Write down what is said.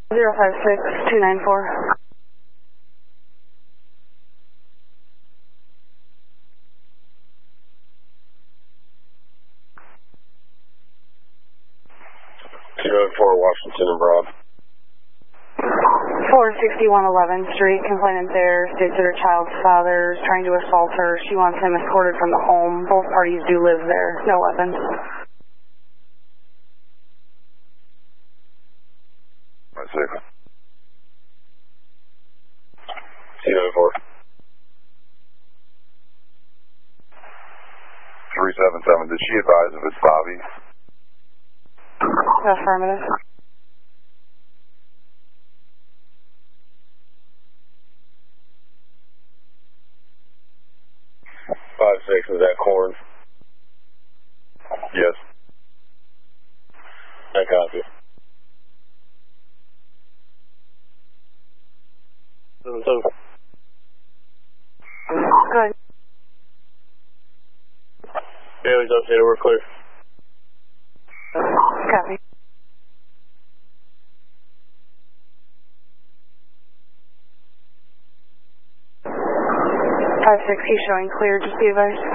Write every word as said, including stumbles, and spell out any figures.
zero five six two nine four. two oh four Washington and Broad. four sixty-one eleventh Street, complainant there states that her child's father is trying to assault her. She wants him escorted from the home. Both parties do live there. No weapons. Right, six. two oh four. three seven seven, did she advise if it's Bobby? Affirmative. Five six, is that Corn? Yes. I copy. Seven seven. Good. Bailey's updated, we're clear. Copy. five six, he's showing clear, just be advised.